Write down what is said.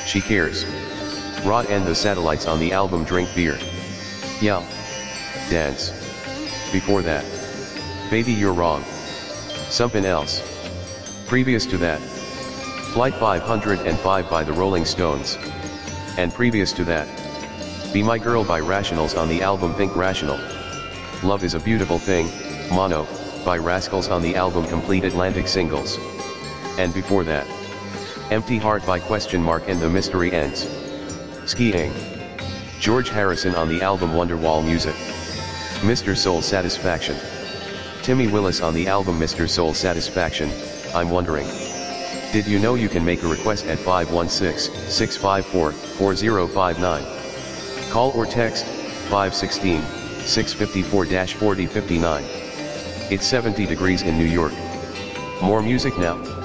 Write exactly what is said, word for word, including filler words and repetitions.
She Cares. Rod and the Satellites on the album Drink Beer. Yeah. Dance. Before that. Baby You're Wrong. Something Else. Previous to that. Flight five hundred five by the Rolling Stones. And previous to that. Be My Girl by Rationals on the album Think Rational. Love Is a Beautiful Thing, Mono, by Rascals on the album Complete Atlantic Singles. And before that. Empty Heart by Question Mark and The Mystery Ends. Skiing. George Harrison on the album Wonderwall Music. Mister Soul Satisfaction. Timmy Willis on the album Mister Soul Satisfaction, I'm Wondering. Did you know you can make a request at five one six, six five four, four zero five nine? Call or text, five one six, six five four, four zero five nine. It's seventy degrees in New York. More music now.